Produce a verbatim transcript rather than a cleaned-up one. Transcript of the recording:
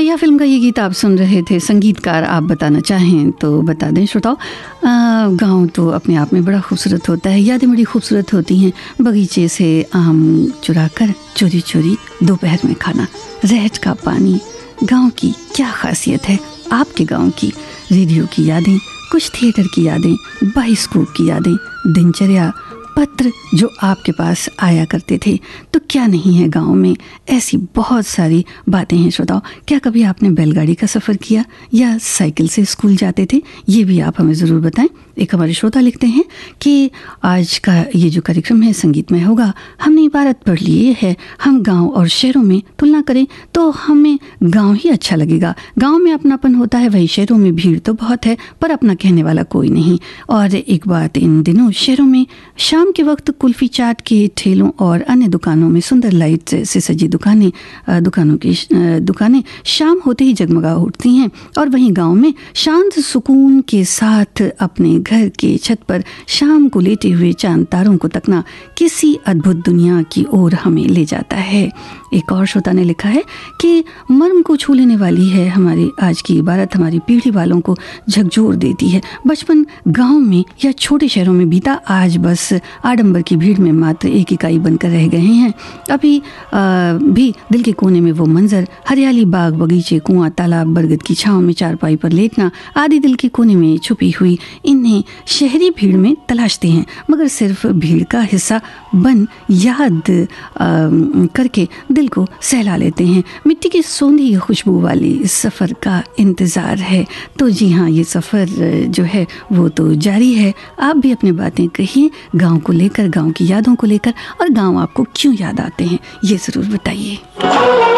Kanhaiya film का ये गीत आप सुन रहे थे। संगीतकार आप बताना चाहें तो बता दें श्रोताओं। गांव तो अपने आप में बड़ा खूबसूरत होता है, यादें बड़ी खूबसूरत होती हैं। बगीचे से आम चुरा कर चोरी चोरी दोपहर में खाना, रहट का पानी, गांव की क्या खासियत है आपके गांव की। रेडियो की यादें, कुछ थिएटर की यादें, बाइस्कोप की यादें, दिनचर्या, पत्र जो आपके पास आया करते थे। तो क्या नहीं है गांव में, ऐसी बहुत सारी बातें हैं श्रोताओ। क्या कभी आपने बैलगाड़ी का सफ़र किया या साइकिल से स्कूल जाते थे? ये भी आप हमें ज़रूर बताएं। एक हमारे श्रोता लिखते हैं कि आज का ये जो कार्यक्रम है संगीतमय होगा। हमने इबारत पढ़ ली है, हम गांव और शहरों में तुलना करें तो हमें गांव ही अच्छा लगेगा। गांव में अपनापन होता है, वही शहरों में भीड़ तो बहुत है पर अपना कहने वाला कोई नहीं। और एक बात, इन दिनों शहरों में शाम के वक्त कुल्फी चाट के ठेलों और अन्य दुकानों में सुंदर लाइट से सजी दुकानें दुकानों की दुकानें शाम होते ही जगमगा उठती हैं। और वहीं गांव में शांत सुकून के साथ अपने घर के छत पर शाम को लेटे हुए चांद तारों को तकना किसी अद्भुत दुनिया की ओर हमें ले जाता है। एक और श्रोता ने लिखा है कि मर्म को छू लेने वाली है हमारी आज की इबारत, हमारी पीढ़ी वालों को झकझोर देती है। बचपन गांव में या छोटे शहरों में बीता, आज बस आडंबर की भीड़ में मात्र एक इकाई बनकर रह गए हैं। अभी आ, भी दिल के कोने में वो मंजर, हरियाली, बाग बगीचे, कुआं, तालाब, बरगद की छांव में चारपाई पर लेटना आदि दिल के कोने में छुपी हुई इन्हें शहरी भीड़ में तलाशते हैं, मगर सिर्फ भीड़ का हिस्सा बन याद आ, करके दिल को सहला लेते हैं। मिट्टी की सोंधी खुशबू वाली इस सफ़र का इंतज़ार है। तो जी हाँ, ये सफ़र जो है वो तो जारी है। आप भी अपनी बातें कहिए गांव को लेकर, गांव की यादों को लेकर, और गांव आपको क्यों याद आते हैं ये ज़रूर बताइए।